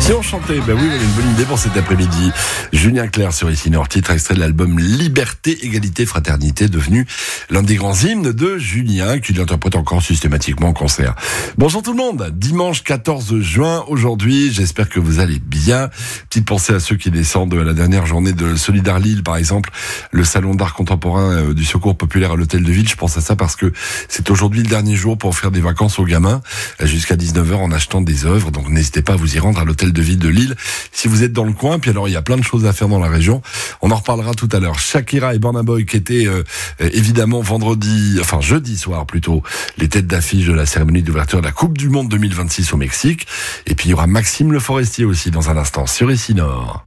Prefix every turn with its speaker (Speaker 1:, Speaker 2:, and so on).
Speaker 1: Si on chantait, ben oui, on a une bonne idée pour cet après-midi. Julien Clerc sur Ici Nord, titre extrait de l'album Liberté, Égalité, Fraternité, devenu l'un des grands hymnes de Julien, qu'il interprète encore systématiquement en concert. Bonjour tout le monde, dimanche 14 juin aujourd'hui, j'espère que vous allez bien. Petite pensée à ceux qui descendent de la dernière journée de Solidar Lille, par exemple, le salon d'art contemporain du Secours populaire à l'Hôtel de Ville. Je pense à ça parce que c'est aujourd'hui le dernier jour pour offrir des vacances aux gamins jusqu'à 19h en achetant des œuvres, donc n'hésitez pas à vous y rendre à l'Hôtel de Ville de Lille si vous êtes dans le coin. Puis alors il y a plein de choses à faire dans la région, on en reparlera tout à l'heure. Shakira et Burna Boy qui étaient évidemment jeudi soir plutôt, les têtes d'affiche de la cérémonie d'ouverture de la Coupe du Monde 2026 au Mexique. Et puis il y aura Maxime Le Forestier aussi dans un instant sur Ici Nord.